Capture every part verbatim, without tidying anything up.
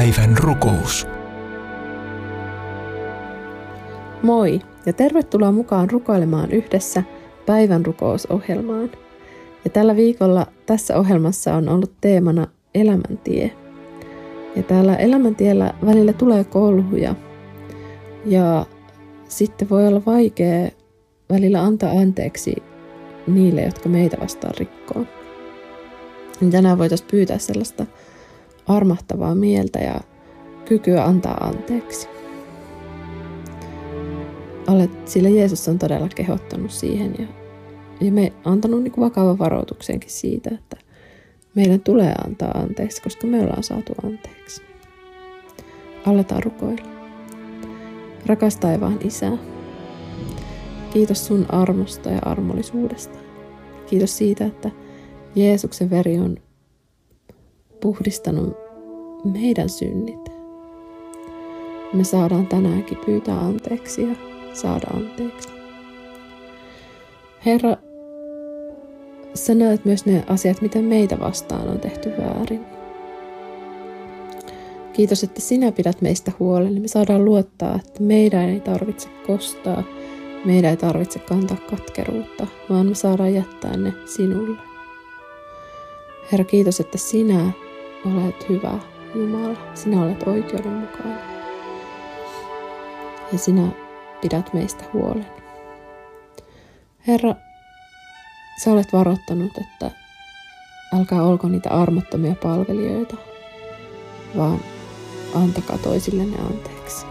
Päivän rukous. Moi ja tervetuloa mukaan rukoilemaan yhdessä päivän rukousohjelmaan. Ja tällä viikolla tässä ohjelmassa on ollut teemana elämäntie. Ja täällä elämäntiellä välillä tulee kolhuja ja sitten voi olla vaikea välillä antaa anteeksi niille, jotka meitä vastaan rikkoo. Ja tänään voitaisiin pyytää sellaista armahtavaa mieltä ja kykyä antaa anteeksi. Olet, sillä Jeesus on todella kehottanut siihen ja, ja me antanut niin kuin vakavan varoituksenkin siitä, että meidän tulee antaa anteeksi, koska me ollaan saatu anteeksi. Aletaan rukoilla. Rakas taivaan Isä, kiitos sun armosta ja armollisuudesta. Kiitos siitä, että Jeesuksen veri on puhdistanut meidän synnit. Me saadaan tänäänkin pyytää anteeksi ja saada anteeksi. Herra, sä näet myös ne asiat, mitä meitä vastaan on tehty väärin. Kiitos, että sinä pidät meistä huolen. Me saadaan luottaa, että meidän ei tarvitse kostaa, meidän ei tarvitse kantaa katkeruutta, vaan me saadaan jättää ne sinulle. Herra, kiitos, että sinä olet hyvä Jumala. Sinä olet oikeudenmukainen. Ja sinä pidät meistä huolen. Herra, sä olet varoittanut, että älkää olko niitä armottomia palvelijoita, vaan antakaa toisillenne anteeksi.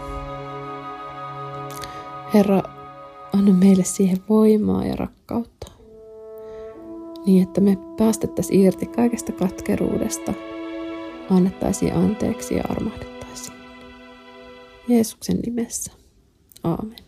Herra, anna meille siihen voimaa ja rakkautta, niin että me päästettäisiin irti kaikesta katkeruudesta, annettaisiin anteeksi ja armahdettaisiin. Jeesuksen nimessä. Aamen.